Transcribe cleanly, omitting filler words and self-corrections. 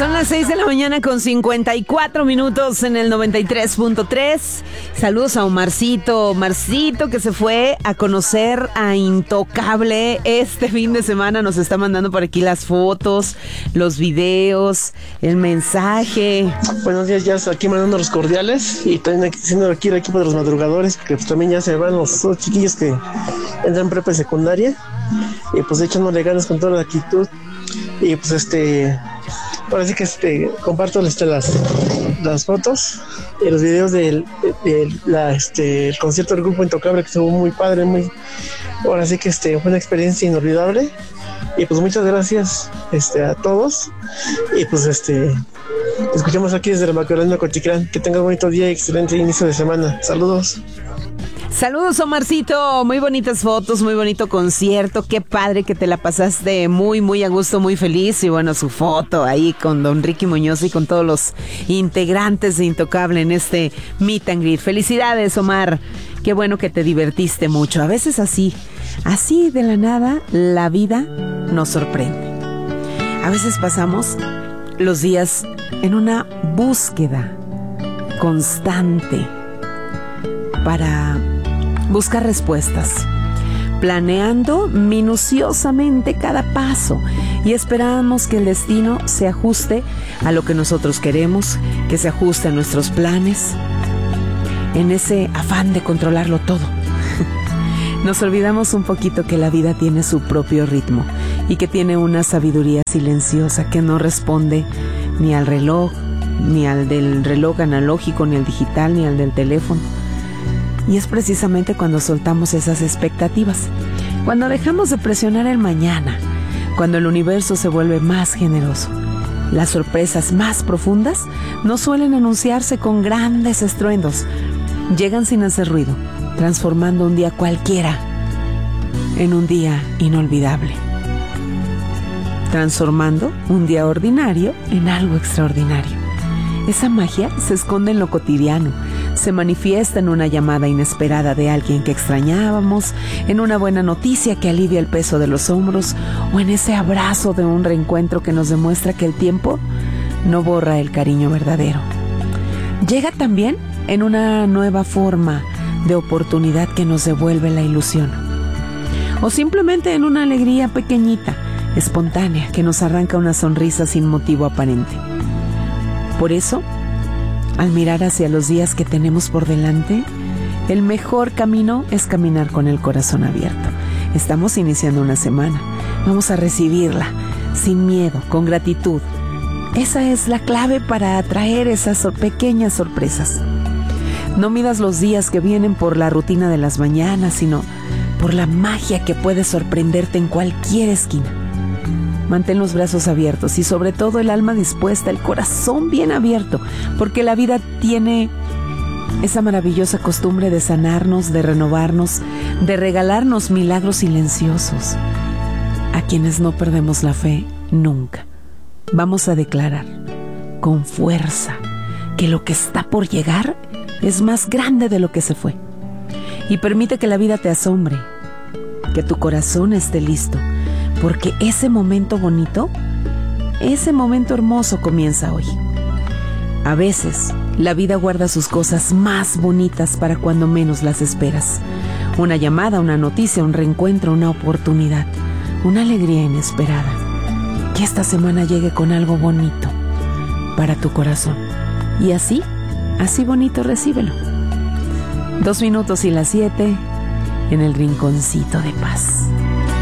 Son las 6 de la mañana con 54 minutos en el 93.3. Saludos a Omarcito que se fue a conocer a Intocable este fin de semana. Nos está mandando por aquí las fotos, los videos, el mensaje. Buenos días, ya aquí mandando los cordiales y también aquí, siendo aquí el equipo de los madrugadores, que pues también ya se van los chiquillos que entran prepa y secundaria y pues echándole ganas con toda la actitud. Y pues ahora sí que comparto las fotos y los videos del el concierto del grupo Intocable, que estuvo muy padre, ahora sí que fue una experiencia inolvidable. Y pues muchas gracias a todos. Y pues escuchamos aquí desde la Macarena Cochitlán. Que tengan un bonito día y excelente inicio de semana. Saludos. Saludos, Omarcito, muy bonitas fotos, muy bonito concierto, qué padre que te la pasaste muy, muy a gusto, muy feliz. Y bueno, su foto ahí con don Ricky Muñoz y con todos los integrantes de Intocable en este meet and greet. Felicidades, Omar, qué bueno que te divertiste mucho. A veces así de la nada, la vida nos sorprende. A veces pasamos los días en una búsqueda constante para buscar respuestas, planeando minuciosamente cada paso y esperamos que el destino se ajuste a lo que nosotros queremos, que se ajuste a nuestros planes, en ese afán de controlarlo todo. Nos olvidamos un poquito que la vida tiene su propio ritmo y que tiene una sabiduría silenciosa que no responde ni al reloj, ni al del reloj analógico, ni al digital, ni al del teléfono. Y es precisamente cuando soltamos esas expectativas, cuando dejamos de presionar el mañana, cuando el universo se vuelve más generoso. Las sorpresas más profundas no suelen anunciarse con grandes estruendos, llegan sin hacer ruido, transformando un día cualquiera en un día inolvidable, transformando un día ordinario en algo extraordinario. Esa magia se esconde en lo cotidiano, se manifiesta en una llamada inesperada de alguien que extrañábamos, en una buena noticia que alivia el peso de los hombros o en ese abrazo de un reencuentro que nos demuestra que el tiempo no borra el cariño verdadero. Llega también en una nueva forma de oportunidad que nos devuelve la ilusión, o simplemente en una alegría pequeñita, espontánea, que nos arranca una sonrisa sin motivo aparente. Por eso, al mirar hacia los días que tenemos por delante, el mejor camino es caminar con el corazón abierto. Estamos iniciando una semana, vamos a recibirla sin miedo, con gratitud. Esa es la clave para atraer esas pequeñas sorpresas. No midas los días que vienen por la rutina de las mañanas, sino por la magia que puede sorprenderte en cualquier esquina. Mantén los brazos abiertos y sobre todo el alma dispuesta, el corazón bien abierto, porque la vida tiene esa maravillosa costumbre de sanarnos, de renovarnos, de regalarnos milagros silenciosos. A quienes no perdemos la fe nunca, vamos a declarar con fuerza que lo que está por llegar es más grande de lo que se fue. Y permite que la vida te asombre, que tu corazón esté listo, porque ese momento bonito, ese momento hermoso comienza hoy. A veces, la vida guarda sus cosas más bonitas para cuando menos las esperas. Una llamada, una noticia, un reencuentro, una oportunidad, una alegría inesperada. Que esta semana llegue con algo bonito para tu corazón. Y así bonito recíbelo. 2 minutos y las 7 en el rinconcito de paz.